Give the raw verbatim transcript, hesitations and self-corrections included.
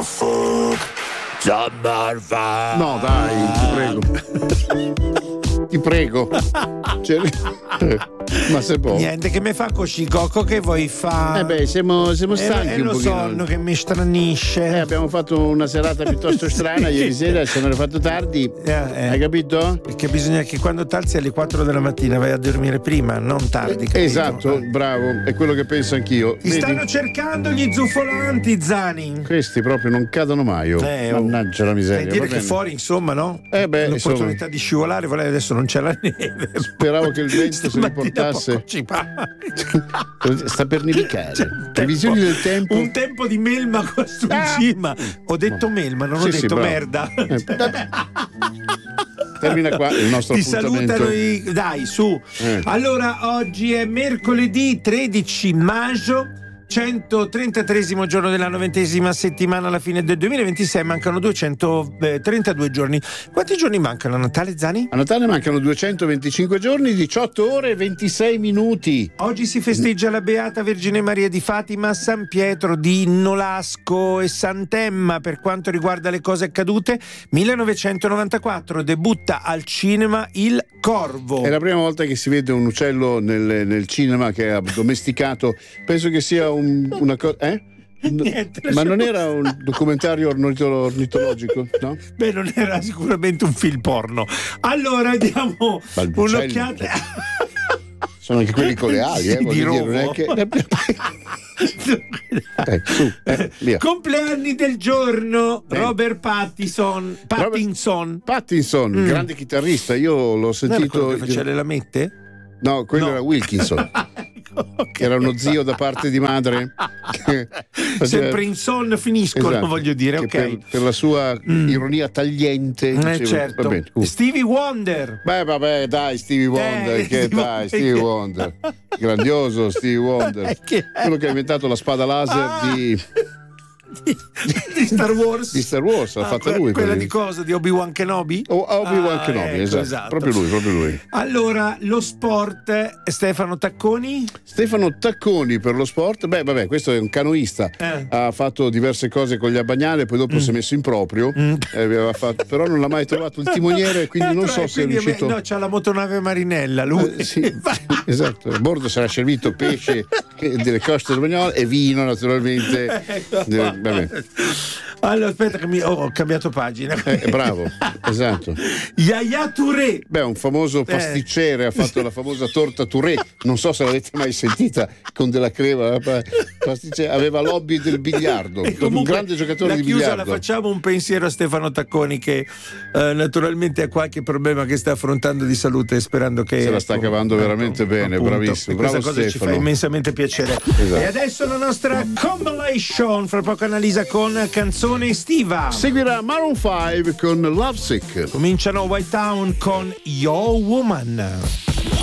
No, dai, ti prego. Ti prego. Cioè, ma se può. Niente, che mi fa così Coco, che vuoi fare? Eh beh, siamo, siamo stanchi è un lo pochino. sonno che mi stranisce. Eh, abbiamo fatto una serata piuttosto strana ieri sera, ci hanno fatto tardi. Eh, eh. Hai capito? Perché bisogna che quando t'alzi alle quattro della mattina vai a dormire prima, non tardi. Capito? Esatto, bravo, è quello che penso anch'io. Ti Vedi? stanno cercando gli zuffolanti, Zani. Questi proprio non cadono mai. Oh. Eh, oh. Mannaggia la miseria. Sai dire va che bene. fuori, insomma, no? Eh beh, l'opportunità insomma. di scivolare, voleva, adesso non c'è la neve. Speravo che il vento se li Stamattina portasse. poco ci fa. Sta per nevicare. C'è un Previsioni tempo- del tempo. Un tempo di melma qua su in Ah! cima. Ho detto melma, non ho Sì, sì, detto bravo. merda. Eh, vabbè. Termina qua il nostro Ti appuntamento. salutano i... Dai, su. Eh. Allora, oggi è mercoledì tredici maggio, centotrentatreesimo giorno della novantesima settimana alla fine del duemilaventisei. Mancano duecentotrentadue giorni. Quanti giorni mancano a Natale, Zani? A Natale mancano duecentoventicinque giorni, diciotto ore e ventisei minuti. Oggi si festeggia la Beata Vergine Maria di Fatima, San Pietro di Nolasco e Sant'Emma. Per quanto riguarda le cose accadute, millenovecentonovantaquattro debutta al cinema Il Corvo. È la prima volta che si vede un uccello nel, nel cinema che è domesticato. Penso che sia un, una cosa. Eh? Niente, Ma non era un documentario ornitolo- ornitologico? No? Beh, non era sicuramente un film porno. Allora diamo Balbucelli. un'occhiata. Sono anche quelli con le ali, eh, Sì, di voglio dire, non è rovo. che. Dai, su, eh, via. Compleanni del giorno, Eh. Robert Pattinson. Pattinson. Pattinson, Mm. grande chitarrista, io l'ho Non era sentito. quello che faceva le lamette? No, quello No. era Wilkinson. Ok. Era uno zio da parte di madre. che faceva- Sempre in son finiscono, Esatto, voglio dire, che ok. Per, per la sua Mm. ironia tagliente. Eh, diceva- certo. va bene, uh. Stevie Wonder. Beh, vabbè, dai, Stevie Wonder, Eh, che Stevie dai, Wonder. Stevie Wonder. Grandioso Stevie Wonder. Eh, che- Quello che ha inventato la spada laser Ah. di, di, di Star Wars. di Star Wars, l'ha Ah, fatta que- lui. Quella quella di cosa? Di Obi-Wan Kenobi? O Obi-Wan Ah, Kenobi, ecco, esatto. Proprio lui, proprio lui. Allora, lo sport, Stefano Tacconi? Stefano Tacconi per lo sport, beh vabbè, questo è un canoista, Eh. ha fatto diverse cose con gli Abbagnale, poi dopo si è messo in proprio, eh, aveva fatto- però non l'ha mai trovato il timoniere, quindi Eh, non tra- so se è quindi, riuscito. No, c'ha la motonave Marinella, lui. Eh, sì, esatto, a bordo sarà servito pesce eh, delle coste spagnole e vino naturalmente. Ecco. Eh, vabbè. Allora, aspetta che mi... oh, ho cambiato pagina. Eh, bravo, esatto. Yaya Touré. Beh, un famoso Eh. pasticcere ha fatto la famosa torta Touré, non so se l'avete mai sentita, con della crema, eh, pasticcere. Aveva l'hobby del biliardo, E un comunque grande giocatore la di chiusa biliardo. la facciamo un pensiero a Stefano Tacconi che eh, naturalmente ha qualche problema che sta affrontando di salute, sperando che Se la sta cavando veramente bene, appunto. bravissimo, E questa bravo cosa ci Stefano. fa immensamente piacere. Esatto. E adesso la nostra compilation, fra poco Annalisa con canzone estiva. Seguirà Maroon cinque con Lovesick. Cominciano White Town con Your Woman.